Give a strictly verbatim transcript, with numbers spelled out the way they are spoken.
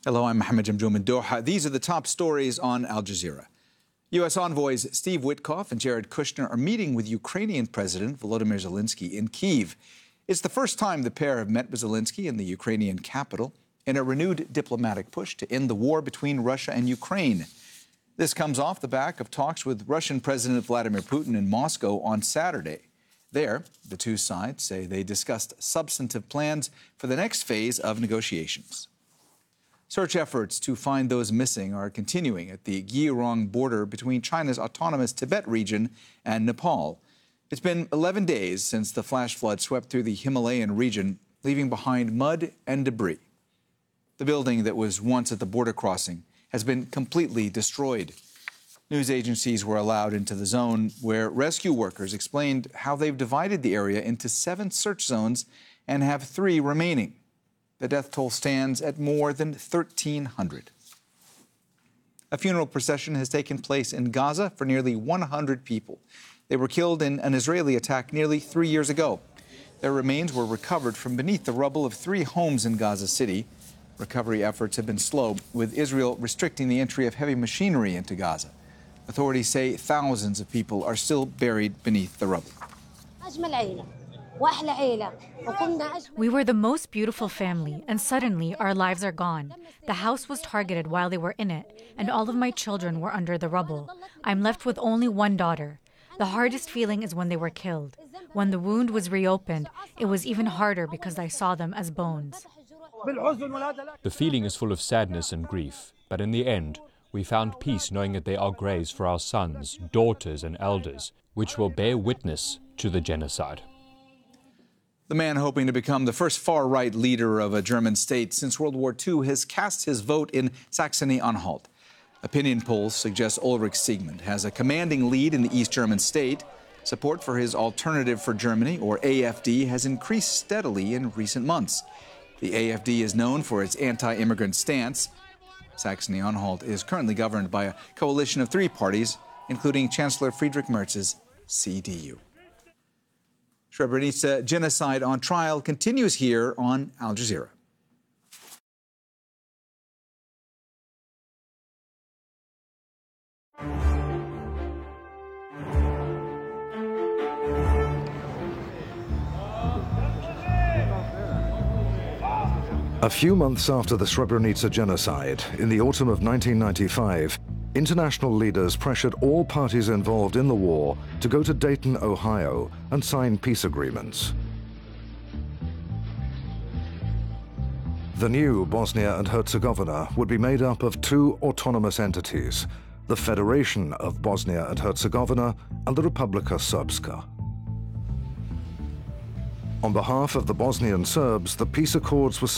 Hello, I'm Mohammed Jamjoom in Doha. These are the top stories on Al Jazeera. U S envoys Steve Witkoff and Jared Kushner are meeting with Ukrainian President Volodymyr Zelensky in Kyiv. It's the first time the pair have met with Zelensky in the Ukrainian capital in a renewed diplomatic push to end the war between Russia and Ukraine. This comes off the back of talks with Russian President Vladimir Putin in Moscow on Saturday. There, the two sides say they discussed substantive plans for the next phase of negotiations. Search efforts to find those missing are continuing at the Gyeongsang border between China's autonomous Tibet region and Nepal. It's been eleven days since the flash flood swept through the Himalayan region, leaving behind mud and debris. The building that was once at the border crossing has been completely destroyed. News agencies were allowed into the zone, where rescue workers explained how they've divided the area into seven search zones and have three remaining. The death toll stands at more than thirteen hundred. A funeral procession has taken place in Gaza for nearly one hundred people. They were killed in an Israeli attack nearly three years ago. Their remains were recovered from beneath the rubble of three homes in Gaza City. Recovery efforts have been slow, with Israel restricting the entry of heavy machinery into Gaza. Authorities say thousands of people are still buried beneath the rubble. We were the most beautiful family, and suddenly our lives are gone. The house was targeted while they were in it, and all of my children were under the rubble. I'm left with only one daughter. The hardest feeling is when they were killed. When the wound was reopened, it was even harder because I saw them as bones. The feeling is full of sadness and grief, but in the end, we found peace knowing that they are graves for our sons, daughters, and elders, which will bear witness to the genocide. The man hoping to become the first far-right leader of a German state since World War Two has cast his vote in Saxony-Anhalt. Opinion polls suggest Ulrich Siegmund has a commanding lead in the East German state. Support for his Alternative for Germany, or A F D, has increased steadily in recent months. The A F D is known for its anti-immigrant stance. Saxony-Anhalt is currently governed by a coalition of three parties, including Chancellor Friedrich Merz's C D U. Srebrenica genocide on trial continues here on Al Jazeera. A few months after the Srebrenica genocide, in the autumn of nineteen ninety-five, international leaders pressured all parties involved in the war to go to Dayton, Ohio, and sign peace agreements. The new Bosnia and Herzegovina would be made up of two autonomous entities, the Federation of Bosnia and Herzegovina and the Republika Srpska. On behalf of the Bosnian Serbs, the peace accords were